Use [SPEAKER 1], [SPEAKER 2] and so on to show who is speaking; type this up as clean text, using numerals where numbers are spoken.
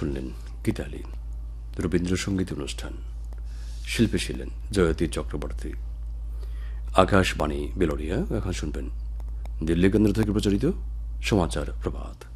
[SPEAKER 1] শুনলেন গীতালি, রবীন্দ্রসঙ্গীত অনুষ্ঠান। শিল্পী ছিলেন জয়তী চক্রবর্তী। আকাশবাণী বেলোরিয়া। এখন শুনবেন দিল্লি কেন্দ্র থেকে প্রচারিত সমাচার প্রভাত।